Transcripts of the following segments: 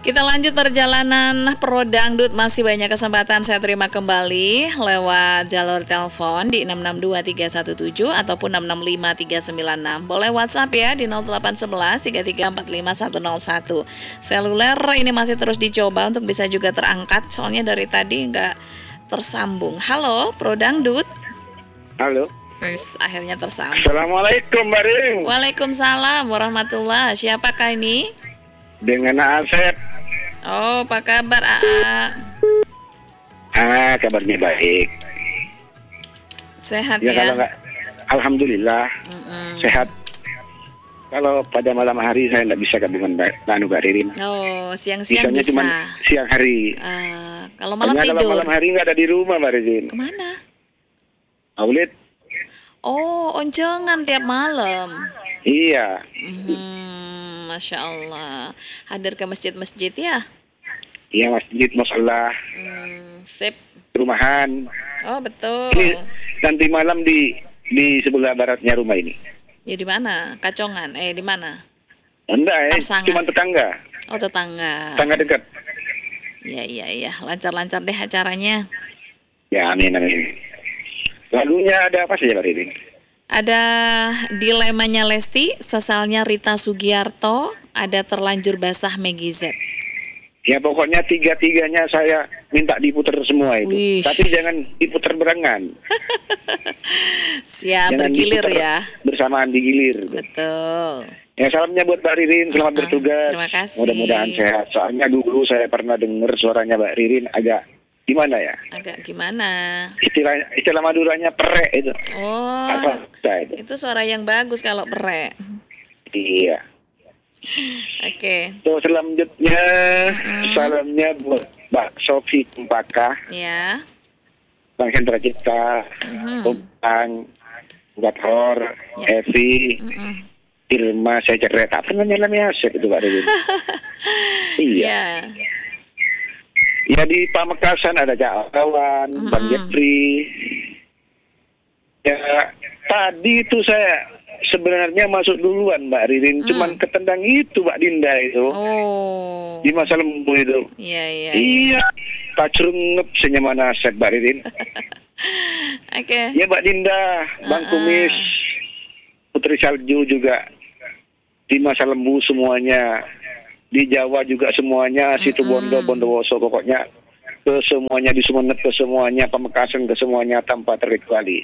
Kita lanjut perjalanan Pro Dangdut, masih banyak kesempatan saya terima kembali lewat jalur telepon di 662-317 ataupun 665-396. Boleh WhatsApp ya di 0811-3345-101. Seluler ini masih terus dicoba untuk bisa juga terangkat, soalnya dari tadi nggak tersambung. Halo Pro Dangdut. Halo. Akhirnya tersambung. Assalamualaikum Mbak Ring. Waalaikumsalam warahmatullah. Siapakah ini? Dengan Asep. Oh, apa kabar AA? Kabarnya baik. Sehat Ya, ya? kalau nggak, alhamdulillah sehat. Kalau pada malam hari saya nggak bisa gabungan Mbak Ririn. Oh, siang-siang Bisanya bisa. cuma siang hari. Kalau malam Karena tidur. kalau malam hari nggak ada di rumah Mbak Ririn. Kemana? Maulid. Oh, oncengan tiap malam. Iya. Masya Allah. Hadir ke masjid-masjid ya? Iya, masjid, mushola, Sip. rumahan. Oh, betul. Ini nanti malam di sebelah baratnya rumah ini. Ya di mana? Kacongan. Di mana? Enggak, Pasangan. cuma tetangga. Oh, tetangga. Tetangga dekat. Iya. Lancar-lancar deh acaranya. Ya, amin. Lagunya ada apa saja Mbak Ririn? Ada Dilemanya Lesti, Sesalnya Rita Sugiarto, ada Terlanjur Basah Meggy Z. Ya pokoknya tiga-tiganya saya minta diputer semua itu. Wih. Tapi jangan diputer barengan. Siap, Jangan bergilir diputer ya. bersamaan digilir. Betul. Ya, salamnya buat Mbak Ririn, selamat bertugas. Terima kasih. Mudah-mudahan sehat. Soalnya dulu saya pernah dengar suaranya Mbak Ririn agak gimana ya? Agak gimana? Istilah Maduranya perek itu. Oh, Apa itu? itu suara yang bagus kalau perek. Iya. Oke. So, selanjutnya salamnya buat Mbak Sofi Kumpaka, Ya. Bang Hendra Cipta, Bang Gathor, Ya. Evi, Irma, saya cerai tak pernah nyelamnya Asep itu Pak Ridin. Iya. Ya di Pamekasan ada Cak Kawan, Bang Jeffrey. Ya tadi itu saya sebenarnya masuk duluan Mbak Ririn, cuman ketendang itu Mbak Dinda itu. Oh. Di masa lembu itu. Iya. Iya. Pacrungep senyaman Asep Mbak Ririn. Oke. Ya Mbak Dinda, Bang Kumis, Putri Salju juga di masa lembu semuanya, di Jawa juga semuanya, Situ Bondo, Bondowoso, pokoknya ke semuanya, di Sumeneb ke semuanya, Pamekasan ke semuanya tanpa terkecuali.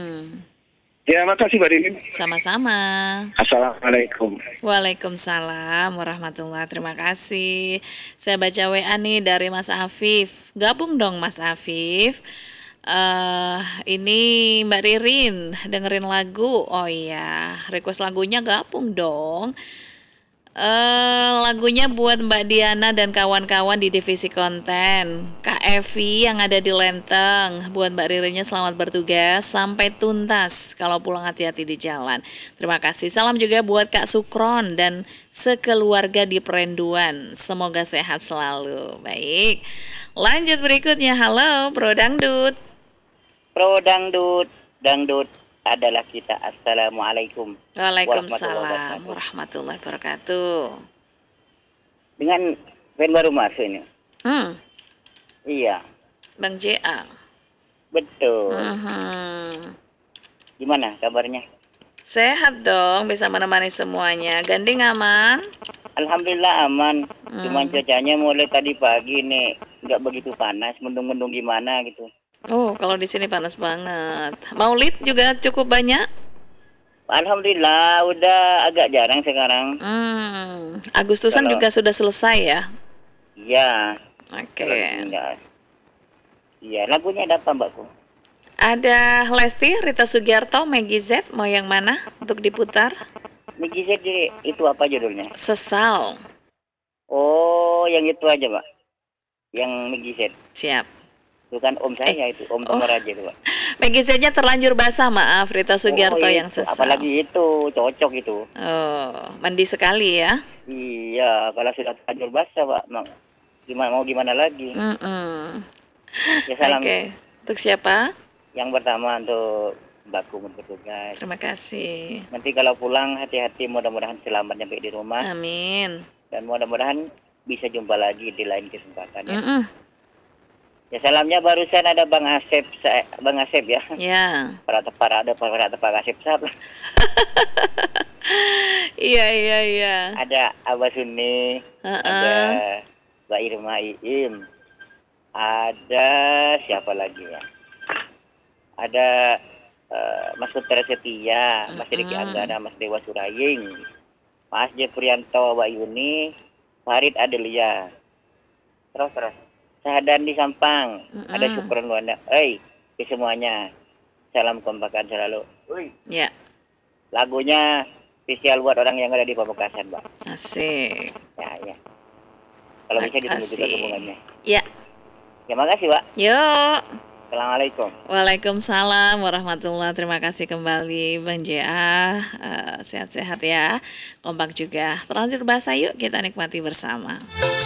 Ya makasih Mbak Ririn. Sama-sama. Assalamualaikum. Waalaikumsalam warahmatullahi. Terima kasih. Saya baca WA nih dari Mas Afif. Gabung dong Mas Afif. Ini Mbak Ririn dengerin lagu. Oh iya, request lagunya gabung dong. Lagunya buat Mbak Diana dan kawan-kawan di divisi konten, Kak Evi yang ada di Lenteng. Buat Mbak Ririnnya selamat bertugas sampai tuntas. Kalau pulang hati-hati di jalan. Terima kasih. Salam juga buat Kak Sukron dan sekeluarga di Perenduan. Semoga sehat selalu. Baik. Lanjut berikutnya. Halo Pro Dangdut. Pro Dangdut adalah kita. Assalamualaikum. Waalaikumsalam warahmatullahi wabarakatuh. Dengan band baru masuk ini. Iya. Bang JA. Betul. Gimana kabarnya? Sehat dong, bisa menemani semuanya. Ganding aman? Alhamdulillah aman. Cuman cuacanya mulai tadi pagi nih nggak begitu panas, mendung-mendung gimana gitu. Oh, kalau di sini panas banget. Maulid juga cukup banyak? Alhamdulillah udah agak jarang sekarang. Agustusan juga sudah selesai ya? Iya. Oke. Iya, lagunya ada apa Mbakku? Ada Lesti, Rita Sugiarto, Meggy Z, mau yang mana untuk diputar? Meggy Z itu apa judulnya? Sesal. Oh, yang itu aja Pak. Yang Meggy Z. Siap. Bukan om saya itu, om Raja itu Pak. Meggy Z-nya Terlanjur Basah, maaf. Rita Sugiarto yang Sesal. Apalagi itu, cocok itu. Oh, mandi sekali ya? Iya, kalau sudah Terlanjur Basah Pak, mau gimana lagi? Ya salam. Oke. Untuk siapa? Yang pertama untuk Mbakku bertugas. Terima kasih. Nanti kalau pulang hati-hati, mudah-mudahan selamat sampai di rumah. Amin. Dan mudah-mudahan bisa jumpa lagi di lain kesempatan ya. Mm-mm. Ya salamnya barusan ada Bang Asep, Bang Asep ya. Ya. Para Pak Asep Sab. Iya, iya, iya. Ada Abah Suni, ada Heeh. Mbak Irma Iim, ada siapa lagi ya? Ada Mas Putra Setia, Mas Riki Anggara, Mas Dewa Suraying, Mas Jeprianto, Mbak Yuni, Farid Adelia. Terus. Sahadan di Sampang, ada Syukron Luanda. Ke semuanya. Salam kompakan selalu. Ya, Lagunya spesial buat orang yang ada di Pamekasan, Mbak. asik. Ya. Kalau bisa ditunggu juga Makasih. hubungannya. Ya, Ya, makasih, Mbak. yuk. Assalamualaikum. Waalaikumsalam warahmatullahi. Terima kasih kembali Bang JA. Sehat-sehat ya. Kompak juga. Terlanjur bahasa yuk kita nikmati bersama.